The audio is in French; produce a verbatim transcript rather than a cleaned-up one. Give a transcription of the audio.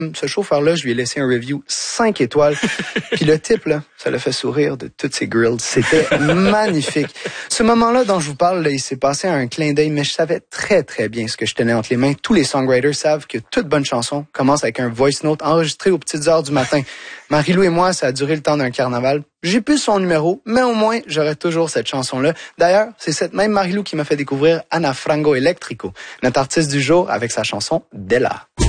Ce chauffeur-là, je lui ai laissé un review cinq étoiles. Puis le type, là, ça l'a fait sourire de toutes ses grilles. C'était magnifique. Ce moment-là dont je vous parle, là, il s'est passé à un clin d'œil, mais je savais très, très bien ce que je tenais entre les mains. Tous les songwriters savent que toute bonne chanson commence avec un voice note enregistré aux petites heures du matin. Marie-Lou et moi, ça a duré le temps d'un carnaval. J'ai plus son numéro, mais au moins, j'aurai toujours cette chanson-là. D'ailleurs, c'est cette même Marie-Lou qui m'a fait découvrir Ana Frango Eléctrico, notre artiste du jour avec sa chanson Della.